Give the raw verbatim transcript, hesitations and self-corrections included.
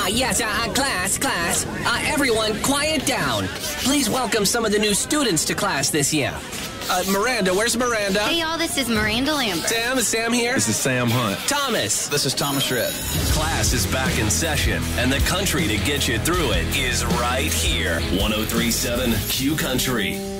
Uh, yes, uh, uh, class, class. Uh, everyone, quiet down. Please welcome some of the new students to class this year. Uh, Miranda, where's Miranda? Hey, y'all, this is Miranda Lambert. Sam, is Sam here? This is Sam Hunt. Thomas. This is Thomas Shred. Class is back in session, and the country to get you through it is right here. one oh three point seven Q Country.